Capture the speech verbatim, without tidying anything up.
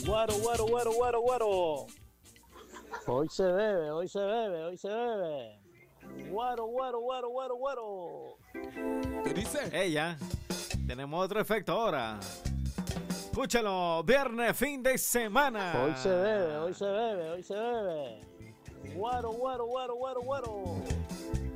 Guaro, guaro, guaro, guaro, guaro. Hoy se bebe, hoy se bebe, hoy se bebe. Guaro, guaro, guaro, guaro, guaro. ¿Qué dice? Ella. Tenemos otro efecto ahora. Escúchalo, viernes, fin de semana. Hoy se bebe, hoy se bebe, hoy se bebe. Guaro, guaro, guaro, guaro, guaro.